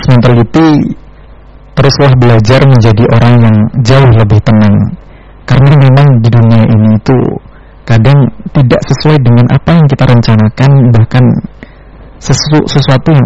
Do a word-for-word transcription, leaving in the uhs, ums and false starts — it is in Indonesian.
growth mentality, teruslah belajar menjadi orang yang jauh lebih tenang. Karena memang di dunia ini itu kadang tidak sesuai dengan apa yang kita rencanakan, bahkan sesu, sesuatu yang